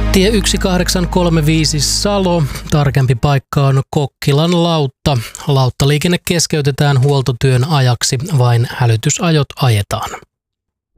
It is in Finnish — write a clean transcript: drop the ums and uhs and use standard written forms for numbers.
Tie 1835 Salo, tarkempi paikka on Kokkilan lautta. Lauttaliikenne keskeytetään huoltotyön ajaksi, vain hälytysajot ajetaan.